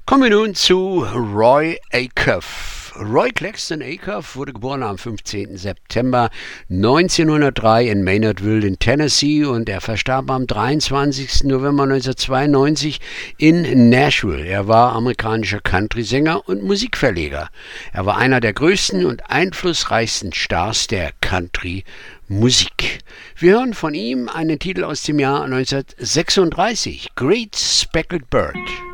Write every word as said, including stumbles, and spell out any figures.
Kommen wir nun zu Roy Acuff. Roy Claxton Acuff wurde geboren am fünfzehnten September neunzehnhundertdrei in Maynardville in Tennessee und er verstarb am dreiundzwanzigsten November neunzehnhundertzweiundneunzig in Nashville. Er war amerikanischer Country-Sänger und Musikverleger. Er war einer der größten und einflussreichsten Stars der Country-Musik. Wir hören von ihm einen Titel aus dem Jahr neunzehnhundertsechsunddreißig, Great Speckled Bird.